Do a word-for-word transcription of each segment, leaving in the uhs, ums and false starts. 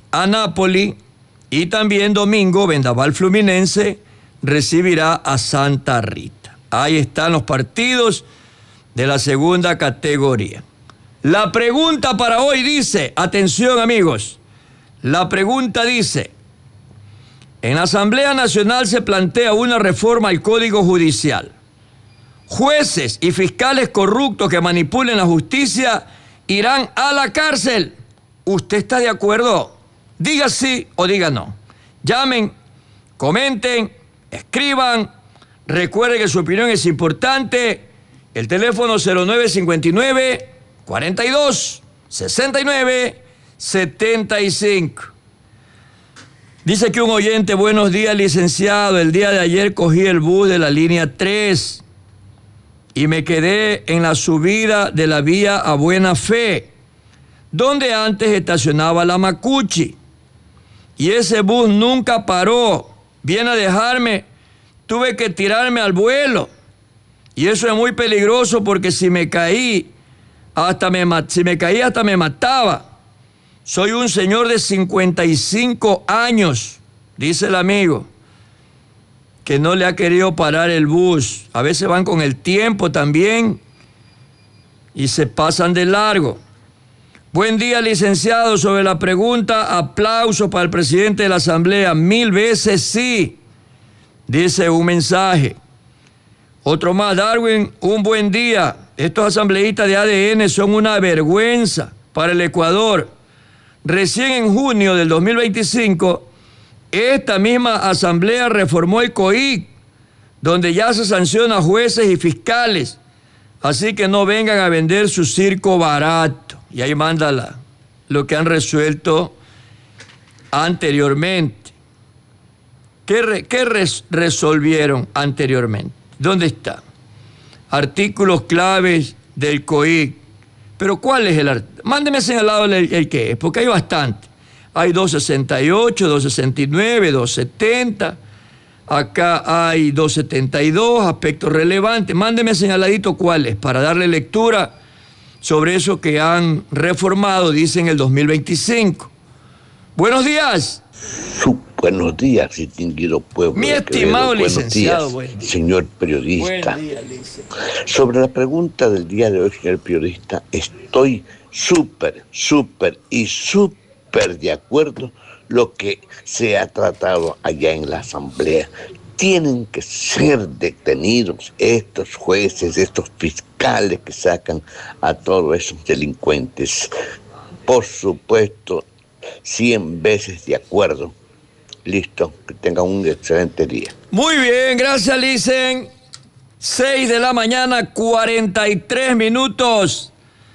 a Napoli y también domingo Vendaval Fluminense recibirá a Santa Rita. Ahí están los partidos de la segunda categoría. La pregunta para hoy dice, atención amigos, la pregunta dice, en la Asamblea Nacional se plantea una reforma al Código Judicial. Jueces y fiscales corruptos que manipulen la justicia irán a la cárcel. ¿Usted está de acuerdo? Diga sí o diga no. Llamen, comenten, escriban. Recuerde que su opinión es importante. El teléfono cero nueve cincuenta y nueve, cuarenta y dos, sesenta y nueve, setenta y cinco. Dice que un oyente, buenos días, licenciado. El día de ayer cogí el bus de la línea tres y me quedé en la subida de la vía a Buena Fe, donde antes estacionaba la Macuchi. Y ese bus nunca paró. Viene a dejarme, tuve que tirarme al vuelo. Y eso es muy peligroso porque si me caí, hasta me, si me caí hasta me mataba. Soy un señor de cincuenta y cinco años, dice el amigo, que no le ha querido parar el bus. A veces van con el tiempo también y se pasan de largo. Buen día, licenciado. Sobre la pregunta, aplauso para el presidente de la Asamblea. Mil veces sí, dice un mensaje. Otro más, Darwin, un buen día. Estos asambleístas de A D N son una vergüenza para el Ecuador. Recién en junio del dos mil veinticinco, esta misma asamblea reformó el C O I C, donde ya se sanciona a jueces y fiscales. Así que no vengan a vender su circo barato. Y ahí manda la, lo que han resuelto anteriormente. ¿Qué, re, qué res, resolvieron anteriormente? ¿Dónde está? Artículos claves del C O I C. Pero ¿cuál es el artículo? Mándeme señalado el, el, el que es, porque hay bastante. Hay doscientos sesenta y ocho, doscientos sesenta y nueve, doscientos setenta. Acá hay doscientos setenta y dos, aspectos relevantes. Mándeme señaladito cuál es, para darle lectura sobre eso que han reformado, dice en el dos mil veinticinco. Buenos días. Su, buenos días, distinguido pueblo. Mi estimado Quevedo. licenciado. Buenos días, buen señor periodista. Buen día, licenciado. Sobre la pregunta del día de hoy, señor periodista, estoy súper, súper y súper de acuerdo lo que se ha tratado allá en la Asamblea. Tienen que ser detenidos estos jueces, estos fiscales que sacan a todos esos delincuentes. Por supuesto, cien veces de acuerdo. Listo, que tengan un excelente día. Muy bien, gracias, Licen. seis de la mañana, cuarenta y tres minutos.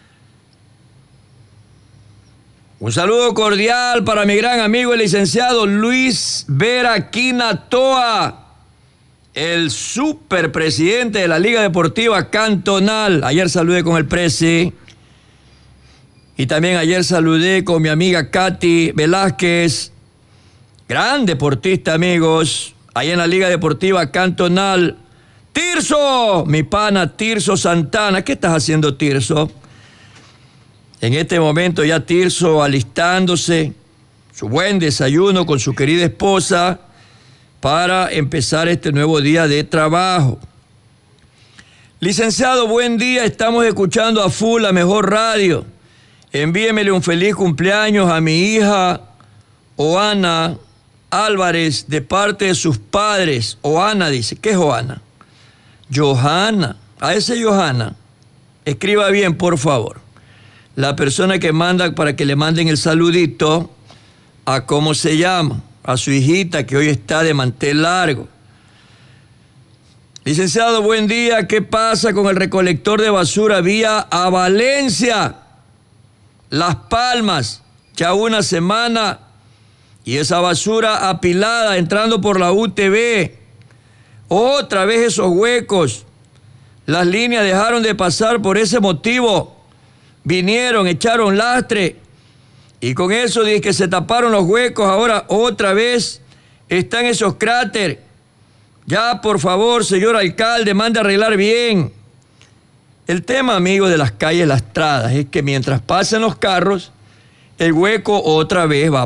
Un saludo cordial para mi gran amigo el licenciado Luis Vera Quinatoa, el superpresidente de la Liga Deportiva Cantonal. Ayer saludé con el presi. Y también ayer saludé con mi amiga Katy Velázquez, gran deportista, amigos, ahí en la Liga Deportiva Cantonal. Tirso, mi pana Tirso Santana. ¿Qué estás haciendo, Tirso? En este momento ya Tirso alistándose, su buen desayuno con su querida esposa para empezar este nuevo día de trabajo. Licenciado, buen día. Estamos escuchando a full la mejor radio. Envíemele un feliz cumpleaños a mi hija Oana Álvarez de parte de sus padres. Oana dice, ¿qué es Oana? Johanna, a ese Johanna, escriba bien, por favor. La persona que manda para que le manden el saludito a cómo se llama, a su hijita que hoy está de mantel largo. Licenciado, buen día. ¿Qué pasa con el recolector de basura vía a Valencia? Las Palmas, ya una semana y esa basura apilada entrando por la U T V. Otra vez esos huecos. Las líneas dejaron de pasar por ese motivo. Vinieron, echaron lastre y con eso dice que se taparon los huecos. Ahora otra vez están esos cráteres. Ya, por favor, señor alcalde, mande a arreglar bien. El tema, amigo, de las calles lastradas es que mientras pasan los carros, el hueco otra vez va